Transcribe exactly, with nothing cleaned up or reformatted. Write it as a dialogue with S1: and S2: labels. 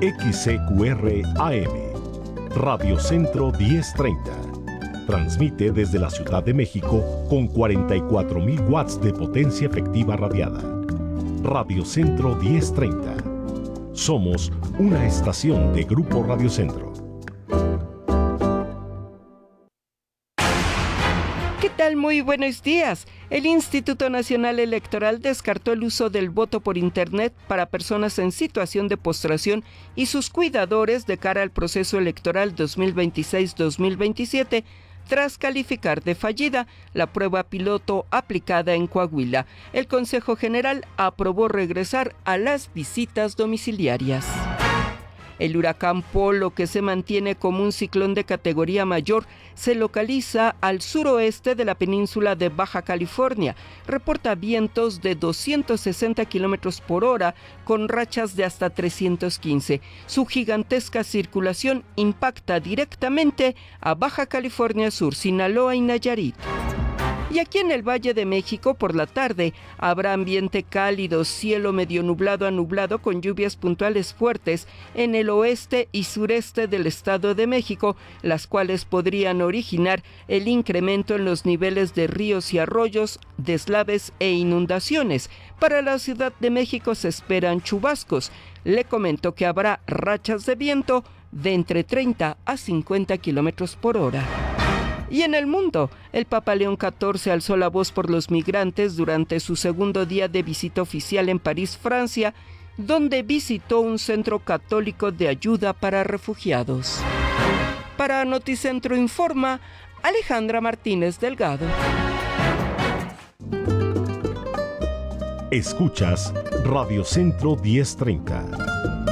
S1: X C Q R A M, Radio Centro diez treinta. Transmite desde la Ciudad de México con cuarenta y cuatro mil watts de potencia efectiva radiada. Radio Centro diez treinta. Somos una estación de Grupo Radio Centro.
S2: ¿Qué tal? Muy buenos días. El Instituto Nacional Electoral descartó el uso del voto por Internet para personas en situación de postración y sus cuidadores de cara al proceso electoral dos mil veintiséis dos mil veintisiete, tras calificar de fallida la prueba piloto aplicada en Coahuila. El Consejo General aprobó regresar a las visitas domiciliarias. El huracán Polo, que se mantiene como un ciclón de categoría mayor, se localiza al suroeste de la península de Baja California. Reporta vientos de doscientos sesenta kilómetros por hora con rachas de hasta trescientos quince. Su gigantesca circulación impacta directamente a Baja California Sur, Sinaloa y Nayarit. Y aquí en el Valle de México, por la tarde, habrá ambiente cálido, cielo medio nublado a nublado con lluvias puntuales fuertes en el oeste y sureste del Estado de México, las cuales podrían originar el incremento en los niveles de ríos y arroyos, deslaves e inundaciones. Para la Ciudad de México se esperan chubascos. Le comento que habrá rachas de viento de entre treinta a cincuenta kilómetros por hora. Y en el mundo, el Papa León catorce alzó la voz por los migrantes durante su segundo día de visita oficial en París, Francia, donde visitó un centro católico de ayuda para refugiados. Para Noticentro Informa, Alejandra Martínez Delgado.
S1: Escuchas Radio Centro diez treinta.